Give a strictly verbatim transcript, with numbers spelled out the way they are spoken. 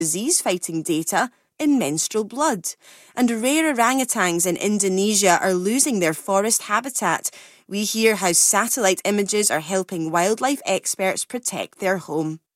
disease-fighting data in menstrual blood. And rare orangutans in Indonesia are losing their forest habitat. We hear how satellite images are helping wildlife experts protect their home.